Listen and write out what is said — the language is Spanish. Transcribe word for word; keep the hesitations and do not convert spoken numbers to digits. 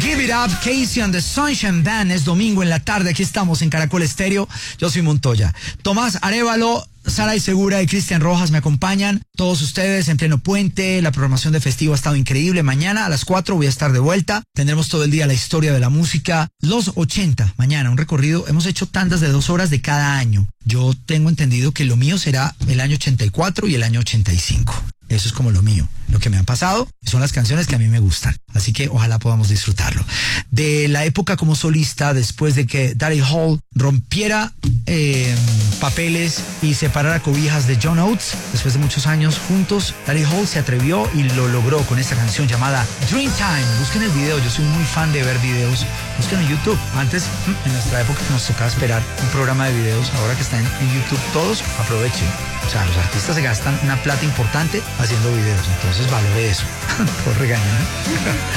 Give It Up, Casey and the Sunshine Band. Es domingo en la tarde, aquí estamos en Caracol Estéreo. Yo soy Montoya. Tomás Arévalo, Saray Segura y Cristian Rojas me acompañan. Todos ustedes en pleno puente. La programación de festivo ha estado increíble. Mañana a las cuatro voy a estar de vuelta. Tendremos todo el día la historia de la música. Los ochenta, mañana un recorrido. Hemos hecho tandas de dos horas de cada año. Yo tengo entendido que lo mío será el año ochenta y cuatro y el año ochenta y cinco. Eso es como lo mío. Lo que me han pasado son las canciones que a mí me gustan. Así que ojalá podamos disfrutarlo. De la época como solista, después de que Daryl Hall rompiera eh, papeles y separara cobijas de John Oates, después de muchos años juntos, Daryl Hall se atrevió y lo logró con esta canción llamada Dreamtime. Busquen el video, yo soy muy fan de ver videos. Busquen en YouTube. Antes, en nuestra época, nos tocaba esperar un programa de videos. Ahora que están en YouTube todos, aprovechen. O sea, los artistas se gastan una plata importante haciendo videos. Entonces valore eso. Por regañar.